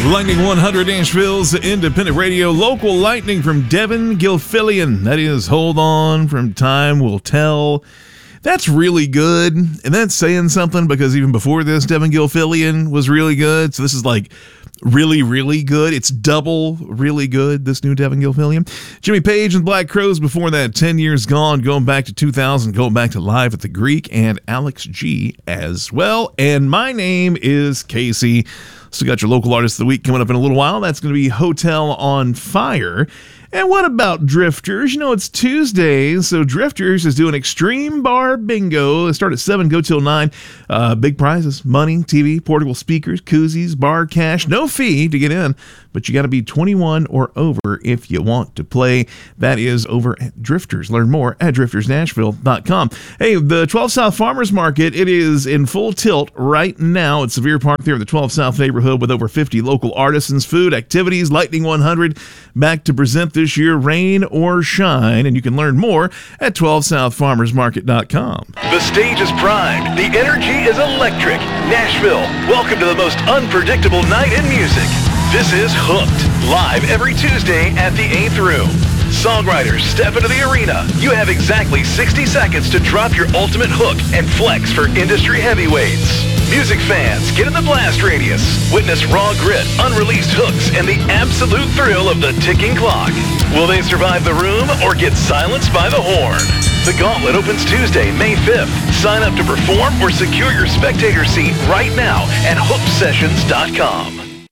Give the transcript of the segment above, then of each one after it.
Lightning 100 Nashville's independent radio, local lightning from Devin Gilfillian. That is Hold On from Time Will Tell. That's really good, and that's saying something because even before this, Devin Gilfillian was really good. So this is like really, really good. It's double really good, this new Devin Gilfillian. Jimmy Page and Black Crowes before that, 10 Years Gone, going back to 2000, going back to Live at the Greek, and Alex G as well. And my name is Casey. So got your local artist of the week coming up in a little while. That's going to be Hotel on Fire. And what about Drifters? You know, it's Tuesday, so Drifters is doing Extreme Bar Bingo. They start at 7, go till 9. Big prizes, money, TV, portable speakers, koozies, bar cash. No fee to get in, but you got to be 21 or over if you want to play. That is over at Drifters. Learn more at driftersnashville.com. Hey, the 12 South Farmers Market, it is in full tilt right now at Sevier Park there in the 12 South neighborhood with over 50 local artisans, food, activities, Lightning 100 back to present this year, rain or shine, and you can learn more at 12southfarmersmarket.com. The stage is primed. The energy is electric. Nashville, welcome to the most unpredictable night in music. This is Hooked, live every Tuesday at the 8th Room. Songwriters step into the arena. You have exactly 60 seconds to drop your ultimate hook and flex for industry heavyweights. Music fans, get in the blast radius. Witness raw grit, unreleased hooks, and the absolute thrill of the ticking clock. Will they survive the room or get silenced by the horn? The Gauntlet opens Tuesday, May 5th. Sign up to perform or secure your spectator seat right now at hooksessions.com.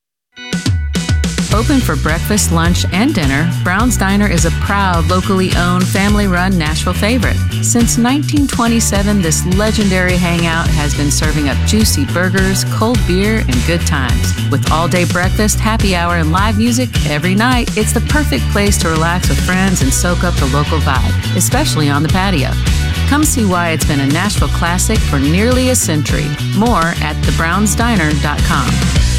Open for breakfast, lunch, and dinner, Brown's Diner is a proud, locally owned, family-run Nashville favorite. Since 1927, this legendary hangout has been serving up juicy burgers, cold beer, and good times. With all-day breakfast, happy hour, and live music every night, it's the perfect place to relax with friends and soak up the local vibe, especially on the patio. Come see why it's been a Nashville classic for nearly a century. More at thebrownsdiner.com.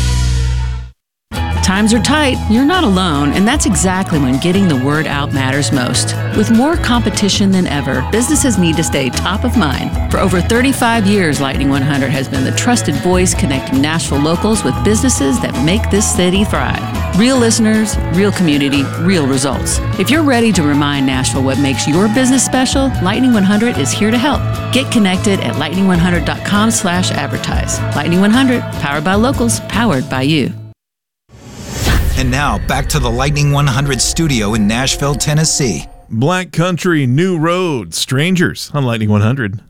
Times are tight, you're not alone, and that's exactly when getting the word out matters most. With more competition than ever, businesses need to stay top of mind. For over 35 years, Lightning 100 has been the trusted voice connecting Nashville locals with businesses that make this city thrive. Real listeners, real community, real results. If you're ready to remind Nashville what makes your business special, Lightning 100 is here to help. Get connected at lightning100.com/advertise. Lightning 100, powered by locals, powered by you. And now, back to the Lightning 100 studio in Nashville, Tennessee. Black Country, New Road, Strangers on Lightning 100.